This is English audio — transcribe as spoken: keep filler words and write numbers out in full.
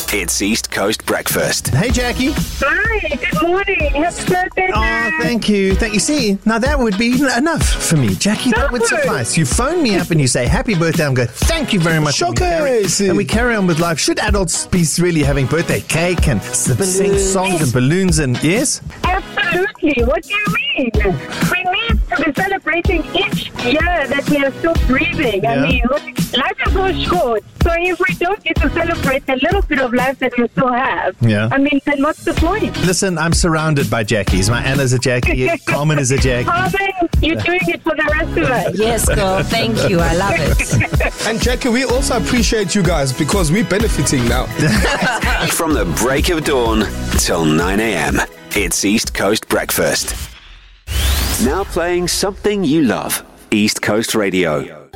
It's East Coast Breakfast. Hey, Jackie. Hi, good morning. Happy birthday. Oh, thank you. Thank you. See, now that would be enough for me. Jackie, that would suffice. You phone me up and you say, happy birthday. I'm going, thank you very much. And we, carry, and we carry on with life. Should adults be really having birthday cake and sing songs and balloons and, yes? Absolutely. What do you mean? We need to be celebrating each year that we are still breathing. Yeah. I mean, life is so short. So if we don't get to celebrate the little bit of life that we still have, Yeah. I mean, then what's the point? Listen, I'm surrounded by Jackies. My Anna's a Jackie. Carmen is a Jackie. Carmen, you're doing it for the rest of us. Yes, girl. Thank you. I love it. And Jackie, we also appreciate you guys because we're benefiting now. From the break of dawn till nine a.m. It's East Coast Breakfast. Now playing something you love. East Coast Radio.